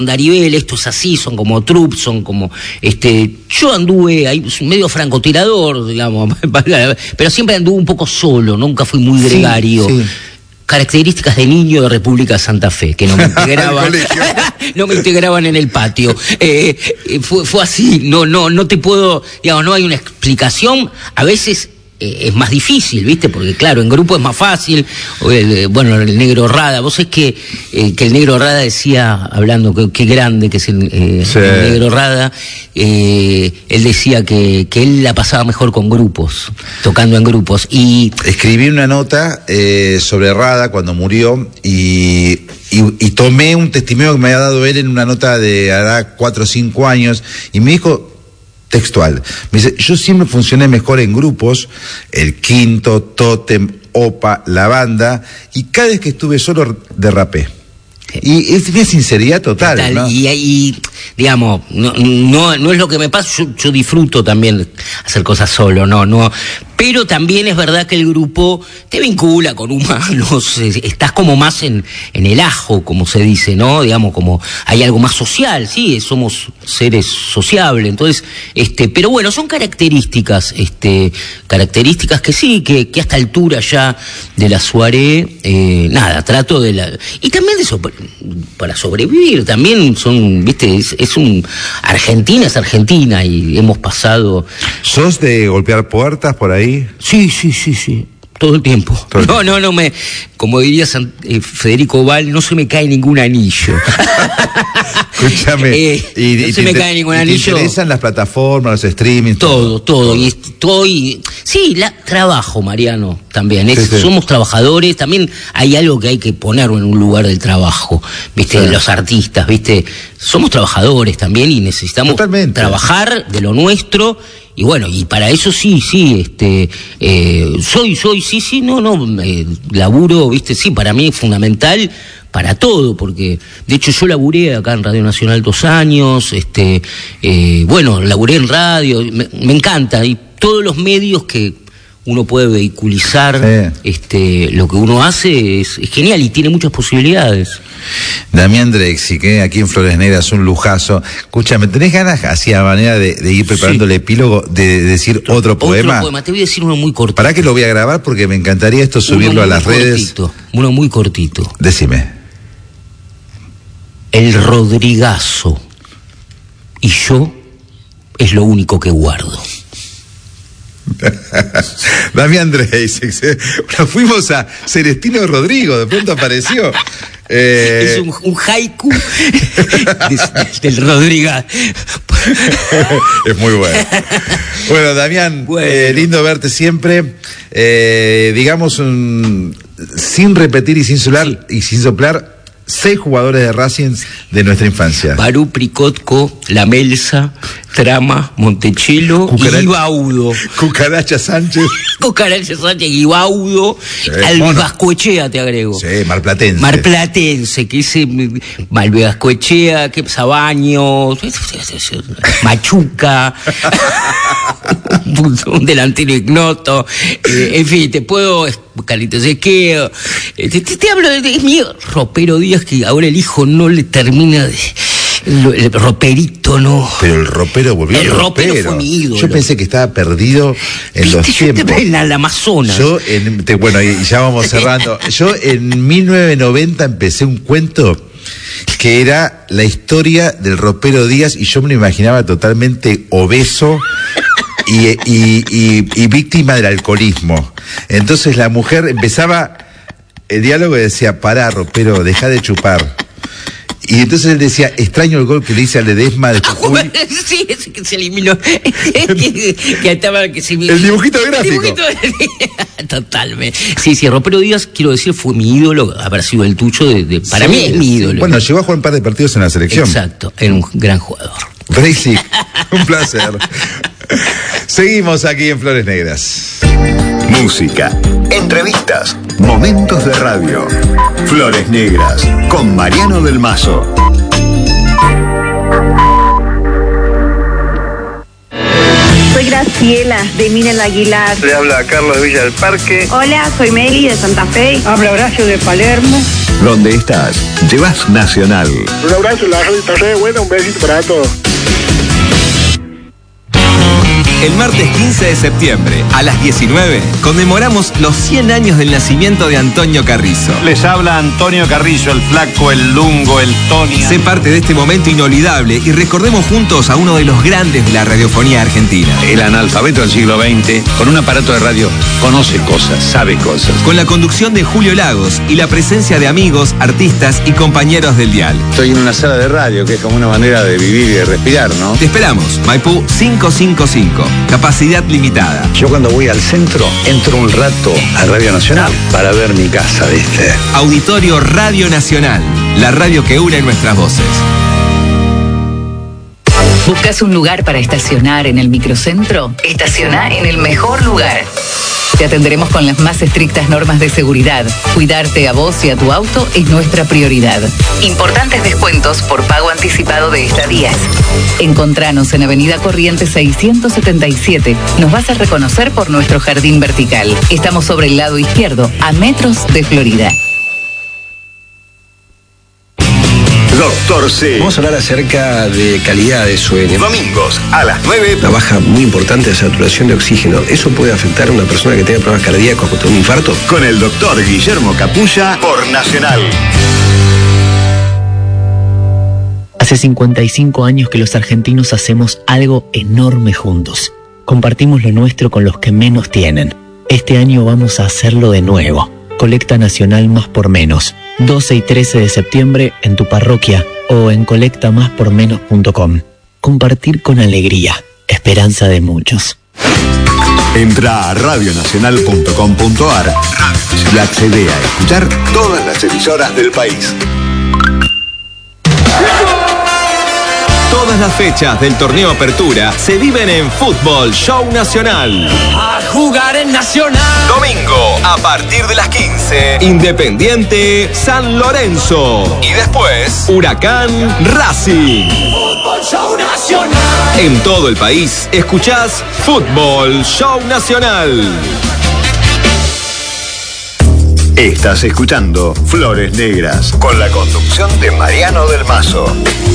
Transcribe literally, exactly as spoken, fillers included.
Daribel, esto es así, son como troops, son como, este, yo anduve ahí medio francotirador, digamos, pero siempre anduve un poco solo, nunca fui muy gregario. Sí, sí. Características de niño de República de Santa Fe, que no me integraban, no me integraban en el patio. Eh, fue, fue así, no, no, no te puedo, digamos, no hay una explicación, a veces eh, es más difícil, ¿viste? Porque claro, en grupo es más fácil. El, bueno, el Negro Rada, vos es que, eh, que el Negro Rada decía, hablando, que, que grande que es el, eh, sí. el Negro Rada, eh, él decía que, que él la pasaba mejor con grupos, tocando en grupos. Y escribí una nota eh, sobre Rada cuando murió y, y, y tomé un testimonio que me había dado él en una nota de hará cuatro o cinco años y me dijo textual, me dice, yo siempre funcioné mejor en grupos, el Quinto, Tótem, Opa, La Banda, y cada vez que estuve solo derrapé. Y es una sinceridad total, total, ¿no? Y, y digamos, no, no, no es lo que me pasa, yo, yo disfruto también hacer cosas solo, no, no, pero también es verdad que el grupo te vincula con humanos, estás como más en, en el ajo, como se dice, ¿no? Digamos, como hay algo más social, sí, somos seres sociables, entonces, este, pero bueno, son características, este, características que sí, que, que a esta altura ya de la soirée, eh, nada, trato de la, y también de eso, para sobrevivir, también son, viste, es, es un, Argentina es Argentina y hemos pasado. ¿Sos de golpear puertas por ahí? Sí, sí, sí, sí. Todo el tiempo. Todo no, no, no me, como diría San, eh, Federico Val, no se me cae ningún anillo. Escúchame. Eh, y, no y se me cae ningún anillo. ¿Te interesan las plataformas, los streamings? Todo, todo. todo. Y estoy, sí, la, trabajo, Mariano, también. Es, sí, sí. Somos trabajadores, también hay algo que hay que ponerlo en un lugar del trabajo, viste, sí. Los artistas, viste, somos trabajadores también y necesitamos Totalmente. trabajar de lo nuestro. Y bueno, y para eso sí, sí, este, eh, soy, soy, sí, sí, no, no, eh, laburo, viste, sí, para mí es fundamental para todo, porque de hecho yo laburé acá en Radio Nacional dos años, este, eh, bueno, laburé en radio, me, me encanta, y todos los medios que uno puede vehiculizar, sí. este, lo que uno hace es, es genial y tiene muchas posibilidades. Damián Drexig, ¿eh? Aquí en Flores Negras, un lujazo. Escúchame, ¿tenés ganas, así a manera de, de ir preparando sí. el epílogo, de, de decir otro, otro poema? Otro poema, te voy a decir uno muy cortito. ¿Para que lo voy a grabar? Porque me encantaría esto subirlo a las redes. Cortito, uno muy cortito. Decime. El Rodrigazo y yo es lo único que guardo. Damián Drexig, bueno, fuimos a Celestino Rodrigo, de pronto apareció. Eh... Es un, un haiku del Rodrigazo. Es muy bueno. Bueno, Damián, bueno. Eh, lindo verte siempre. Eh, digamos, un, sin repetir y sin soplar, sí. y sin soplar, seis jugadores de Racing de nuestra infancia. Barú, Pricotco, La Melsa, Trama, Montechelo y Ibaudo. Cucaracha Sánchez. Cucaracha Sánchez, Ibaudo, sí, Malvascoechea te agrego. Sí, Marplatense. Marplatense, que ese Malvascoechea, que Sabaño, Machuca, un delantero ignoto, eh, en fin, te puedo, Carlitos Equeo, te, te, te hablo de, de mi ropero Díaz, que ahora el hijo no le termina de... El, el roperito, no. Pero el ropero volvió. El ropero, ropero fue mi ídolo. Yo pensé que estaba perdido en ¿Viste? los yo tiempos. Te en el Amazonas. Yo, en, te, bueno, y ya vamos cerrando. Yo en mil novecientos noventa empecé un cuento que era la historia del ropero Díaz y yo me lo imaginaba totalmente obeso y, y, y, y víctima del alcoholismo. Entonces la mujer empezaba el diálogo y decía, pará, ropero, deja de chupar. Y entonces él decía, extraño el gol que le hice al Ledesma de Jujuy. Ah, bueno, sí, ese que se eliminó. que, que estaba, que se... El dibujito gráfico. El dibujito... Totalmente. Sí, sí, Ropero Díaz, quiero decir, fue mi ídolo, haber sido el tuyo, de, de, para sí, mí es mi ídolo. Bueno, llegó a jugar un par de partidos en la selección. Exacto, era un gran jugador. Drexig, un placer. Seguimos aquí en Flores Negras. Música, entrevistas, momentos de radio. Flores Negras, con Mariano del Mazo. Soy Gracia. Graciela, de Mina el Aguilar. Le habla Carlos de Villa del Parque. Hola, soy Meli de Santa Fe. Habla Horacio de Palermo. Donde estás, llevas Nacional. Un abrazo, la radio está re buena, un besito para todos. El martes quince de septiembre, a las diecinueve, conmemoramos los cien años del nacimiento de Antonio Carrizo. Les habla Antonio Carrizo, el flaco, el lungo, el Tony. Sé parte de este momento inolvidable y recordemos juntos a uno de los grandes de la radiofonía argentina. El analfabeto del siglo veinte, con un aparato de radio, conoce cosas, sabe cosas. Con la conducción de Julio Lagos y la presencia de amigos, artistas y compañeros del dial. Estoy en una sala de radio, que es como una manera de vivir y de respirar, ¿no? Te esperamos, Maipú quinientos cincuenta y cinco. Capacidad limitada. Yo cuando voy al centro, entro un rato a Radio Nacional para ver mi casa, ¿viste? Auditorio Radio Nacional, la radio que une nuestras voces. ¿Buscas un lugar para estacionar en el microcentro? Estaciona en el mejor lugar. Te atenderemos con las más estrictas normas de seguridad. Cuidarte a vos y a tu auto es nuestra prioridad. Importantes descuentos por pago anticipado de estadías. Encontranos en Avenida Corrientes seiscientos setenta y siete. Nos vas a reconocer por nuestro jardín vertical. Estamos sobre el lado izquierdo, a metros de Florida. Doctor C. Vamos a hablar acerca de calidad de sueño. Domingos a las nueve. La baja muy importante de saturación de oxígeno. ¿Eso puede afectar a una persona que tenga problemas cardíacos o un infarto? Con el doctor Guillermo Capulla por Nacional. Hace cincuenta y cinco años que los argentinos hacemos algo enorme juntos. Compartimos lo nuestro con los que menos tienen. Este año vamos a hacerlo de nuevo. Colecta Nacional Más por Menos. doce y trece de septiembre en tu parroquia o en colecta más por menos punto com. Compartir con alegría. Esperanza de muchos. Entra a radio nacional punto com punto a r y accede a escuchar todas las emisoras del país. Todas las fechas del torneo Apertura se viven en Fútbol Show Nacional. A jugar en Nacional. Domingo, a partir de las quince, Independiente San Lorenzo. Y después, Huracán Racing. Fútbol Show Nacional. En todo el país, escuchás Fútbol Show Nacional. Estás escuchando Flores Negras con la conducción de Mariano del Mazo.